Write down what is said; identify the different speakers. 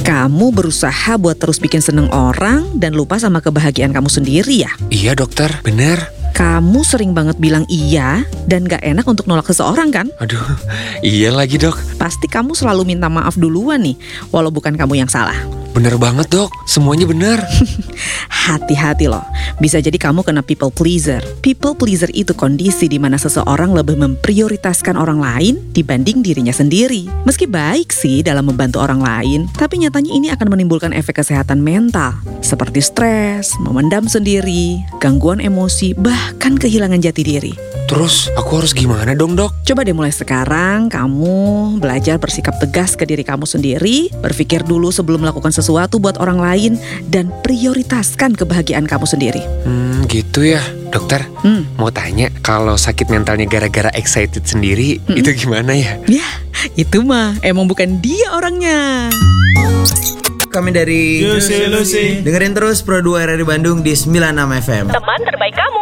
Speaker 1: Kamu berusaha buat terus bikin seneng orang dan lupa sama kebahagiaan kamu sendiri ya?
Speaker 2: Iya dokter, benar.
Speaker 1: Kamu sering banget bilang iya dan gak enak untuk nolak seseorang kan?
Speaker 2: Aduh, iya lagi dok.
Speaker 1: Pasti kamu selalu minta maaf duluan nih, walau bukan kamu yang salah.
Speaker 2: Bener banget dok, semuanya bener.
Speaker 1: Hati-hati loh, bisa jadi kamu kena people pleaser. People pleaser itu kondisi di mana seseorang lebih memprioritaskan orang lain dibanding dirinya sendiri. Meski baik sih dalam membantu orang lain, tapi nyatanya ini akan menimbulkan efek kesehatan mental. Seperti stres, memendam sendiri, gangguan emosi, bahkan kehilangan jati diri.
Speaker 2: Terus aku harus gimana dong dok?
Speaker 1: Coba deh mulai sekarang kamu belajar bersikap tegas ke diri kamu sendiri, berpikir dulu sebelum melakukan sesuatu buat orang lain, dan prioritaskan kebahagiaan kamu sendiri.
Speaker 2: Gitu ya dokter. Mau tanya, kalau sakit mentalnya gara-gara excited sendiri, itu gimana ya?
Speaker 1: Ya, itu mah emang bukan dia orangnya.
Speaker 3: Kami dari
Speaker 4: Juicy Lucy.
Speaker 3: Dengerin terus Pro 2 RRI Bandung di 96 FM.
Speaker 1: Teman terbaik kamu.